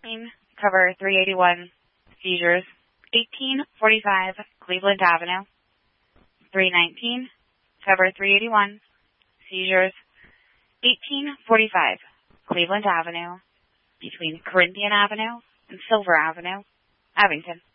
Cover 381, seizures. 1845 Cleveland Avenue. 319, cover 381, seizures. 1845 Cleveland Avenue, between Corinthian Avenue and Silver Avenue, Abington.